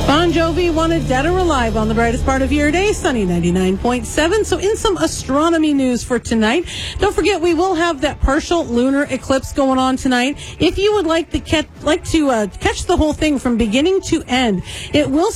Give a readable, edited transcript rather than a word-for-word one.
Bon Jovi wanted Dead or Alive on the brightest part of your day, sunny 99.7. So in some astronomy news for tonight, don't forget we will have that partial lunar eclipse going on tonight. If you would like to catch the whole thing from beginning to end, it will